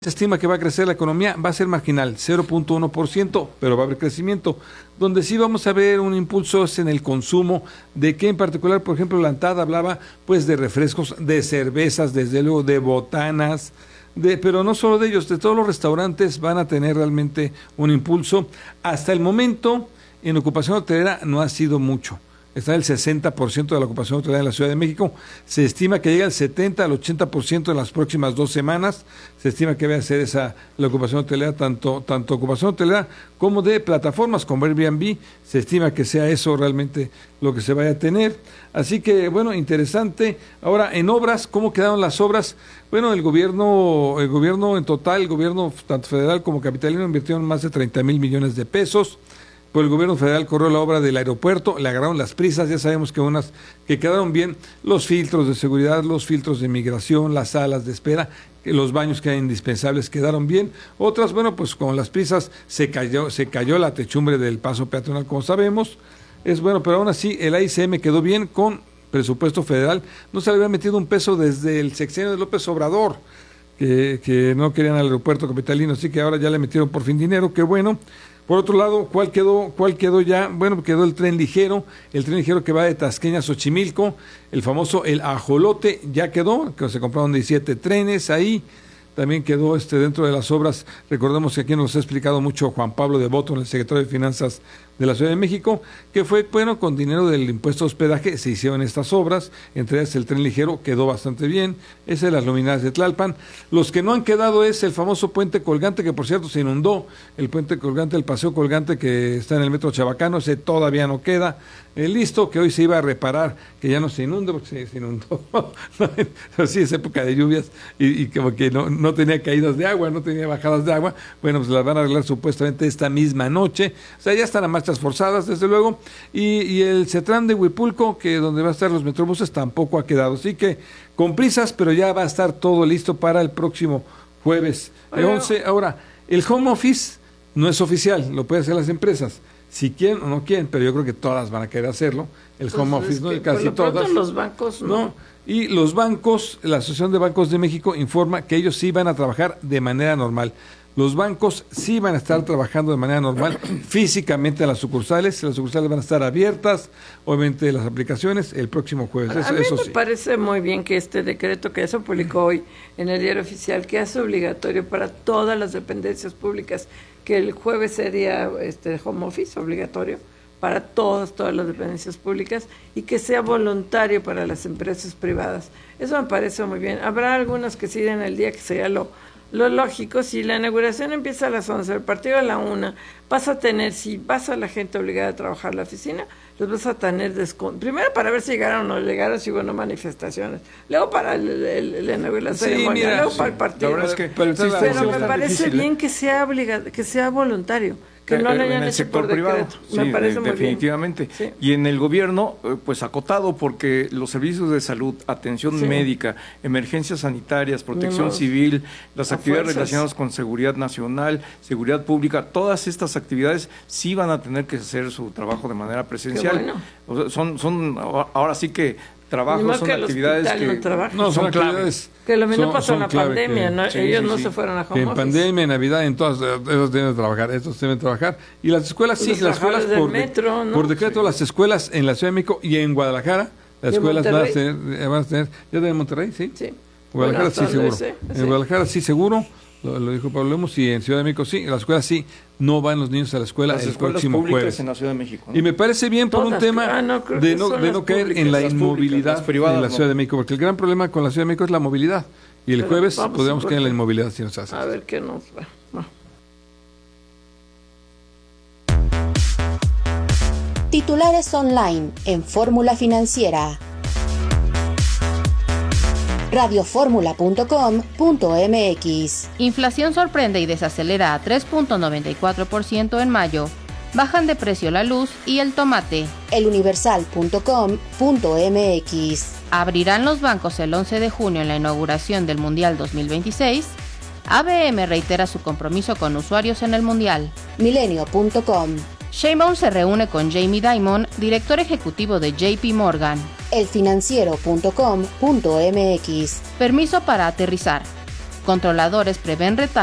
Se estima que va a crecer la economía, va a ser marginal, 0.1%, pero va a haber crecimiento. Donde sí vamos a ver un impulso es en el consumo, de que en particular, por ejemplo, la ANTAD hablaba pues de refrescos, de cervezas, desde luego de botanas, pero no solo de ellos, de todos los restaurantes van a tener realmente un impulso. Hasta el momento, en ocupación hotelera no ha sido mucho. Está el 60% de la ocupación hotelera en la Ciudad de México. Se estima que llega al 70 al 80% en las próximas 2 semanas. Se estima que va a ser esa la ocupación hotelera, tanto ocupación hotelera como de plataformas como Airbnb. Se estima que sea eso realmente lo que se vaya a tener. Así que, bueno, interesante. Ahora, en obras, ¿cómo quedaron las obras? Bueno, el gobierno en total, el gobierno tanto federal como capitalino invirtieron más de 30,000 millones de pesos. Por el gobierno federal corrió la obra del aeropuerto, le agarraron las prisas, ya sabemos que unas que quedaron bien, los filtros de seguridad, los filtros de migración, las salas de espera, los baños que eran indispensables quedaron bien. Otras, bueno, pues con las prisas se cayó la techumbre del paso peatonal, como sabemos. Es bueno, pero aún así el AICM quedó bien con presupuesto federal. No se le había metido un peso desde el sexenio de López Obrador, que no querían al aeropuerto capitalino, así que ahora ya le metieron por fin dinero, qué bueno. Por otro lado, ¿cuál quedó ya? Bueno, quedó el tren ligero que va de Tasqueña a Xochimilco, el famoso El Ajolote, ya quedó, que se compraron 17 trenes ahí. También quedó dentro de las obras, recordemos que aquí nos ha explicado mucho Juan Pablo Devoto, el secretario de Finanzas de la Ciudad de México, que fue, bueno, con dinero del impuesto de hospedaje se hicieron estas obras, entre ellas el tren ligero quedó bastante bien, ese de las luminarias de Tlalpan. Los que no han quedado es el famoso puente colgante, que por cierto se inundó, el puente colgante, el paseo colgante que está en el metro Chabacano, ese todavía no queda listo, que hoy se iba a reparar, que ya no se inunde, porque se inundó, pero sí es época de lluvias y como que no tenía caídas de agua, no tenía bajadas de agua. Bueno, pues las van a arreglar supuestamente esta misma noche, o sea, ya están a marchas forzadas, desde luego, y el CETRAN de Huipulco, que donde va a estar los metrobuses, tampoco ha quedado, así que con prisas, pero ya va a estar todo listo para el próximo jueves 11. Ahora, el home office no es oficial, lo pueden hacer las empresas, si quieren o no quieren, pero yo creo que todas van a querer hacerlo, el home office, ¿no? Casi todas. Los bancos no. Y los bancos, la Asociación de Bancos de México informa que ellos sí van a trabajar de manera normal. Los bancos sí van a estar trabajando de manera normal físicamente en las sucursales van a estar abiertas, obviamente las aplicaciones el próximo jueves. A mí me parece muy bien que este decreto que se publicó hoy en el Diario Oficial, que hace obligatorio para todas las dependencias públicas, que el jueves sería home office obligatorio para todas las dependencias públicas y que sea voluntario para las empresas privadas. Eso me parece muy bien. Habrá algunas que siguen el día, que sería lo lógico. Si la inauguración empieza a las 11, el partido a la 1, vas a tener, si vas a la gente obligada a trabajar en la oficina, los vas a tener descuento. Primero para ver si llegaron o no llegaron, si hubo manifestaciones. Luego para la ceremonia, luego para el partido. La verdad es que, pero me parece bien que sea que sea voluntario. Que no lo hayan hecho por privado. Me parece muy definitivamente. Bien. Sí. Y en el gobierno, pues acotado, porque los servicios de salud, atención médica, emergencias sanitarias, protección civil, las actividades relacionadas con seguridad nacional, seguridad pública, todas estas actividades sí van a tener que hacer su trabajo de manera presencial. Bueno. O sea, son ahora sí que trabajos, son actividades que son actividades que lo mismo pasó en la pandemia, ¿no? Ellos no se fueron a home office. En pandemia, en Navidad, en todas, estos deben trabajar. Y las escuelas, sí, las escuelas por decreto, las escuelas en la Ciudad de México y en Guadalajara, las escuelas van a tener, ¿ya de Monterrey? Sí. Guadalajara sí, seguro. En Guadalajara sí, seguro. Lo dijo Pablo Lemos, y en Ciudad de México sí, en la escuela sí, no van los niños a la escuela el próximo jueves. En la Ciudad de México, ¿no? Y me parece bien por un tema de no caer en la inmovilidad en la Ciudad de México, porque el gran problema con la Ciudad de México es la movilidad, y el jueves podríamos caer en la inmovilidad si nos hace. A ver qué nos va. Titulares online en Fórmula Financiera. radioformula.com.mx. Inflación sorprende y desacelera a 3.94% en mayo. Bajan de precio la luz y el tomate. eluniversal.com.mx. ¿Abrirán los bancos el 11 de junio en la inauguración del Mundial 2026? ABM reitera su compromiso con usuarios en el Mundial. Milenio.com. Sheinbaum se reúne con Jamie Dimon, director ejecutivo de JP Morgan. elfinanciero.com.mx. Permiso para aterrizar. Controladores prevén retardos